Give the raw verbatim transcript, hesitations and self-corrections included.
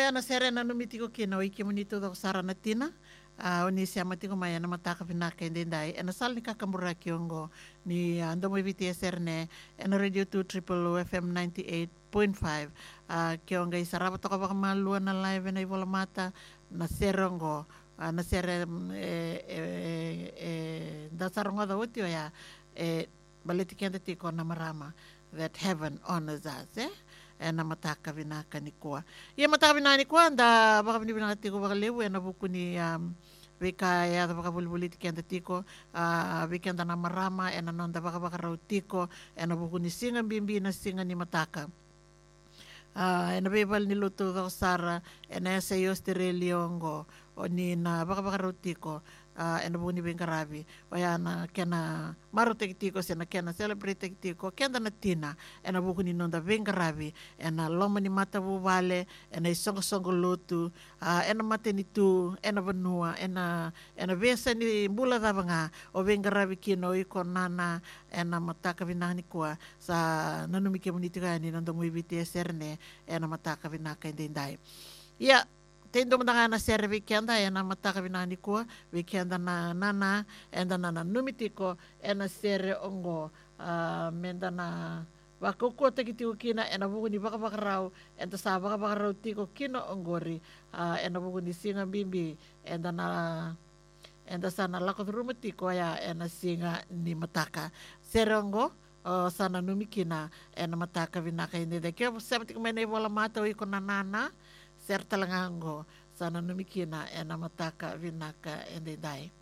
Ia na serena no mitiko kina o iki monito do sara na tina. Uh, o ni siya matiko maya na mataka pinaka hindi dai. E na sal ni kakamura kiongo ni uh, ando mo V T S R ne e na Radio two Triple F M ninety-eight point five. Uh, kionga isarapa toka baka malua na live na iwola mata na serongo. Uh, na sere e, e, e, da sarongo da uti o ya e baleti kenda tiko na marama that heaven honors us, eh? E na mataka vinaka ni kua. Ia mataka vinaka ni kua, da baka vinaka tiko baka lewu, e na buku ni um, vika ya da baka bulibuli tiki anda tiko, uh, vika anda na marama, e na nonda baka baka rau tiko, e na buku ni singa bimbi na singa ni mataka. Uh, e na bebal ni luto da sara, e na esa yos te re liongo, o ni na baka baka rau tiko, uh, e na buku ni bingarabi, o ya na kena maru teki tiko, se na kena celebrate teki tiko, kenda na tina, e na buku ni nonda bingarabi, e na loma ni mata vuvale, e na isongo songo lutu, uh, e na mate ni tu, e na vanua, e na, e na vesa ni mbula davanga, o bingarabi kino iko nana, e na mataka vinani kua, sa nanumike munitiga ni nonda mui viti eserne, e na mataka vinaka indindai. Ia, tendo manda na ser weekenda e na mataka vinani kua weekenda na nana e na nana numitiko e na ser ongo uh, menda na wakoko te ki kina e na buku ni baka baka rau e na sa baka baka rau tiko kino ongori uh, e na buku ni singa bimbi e na na e na sana lako ruma tiko ya e na singa ni mataka ser ongo o uh, sana numikina e na mataka vinaka hindi de kio sepati kumene wala mata o iko na nana ser talangango sana numikina e na mataka vinaka ende dai.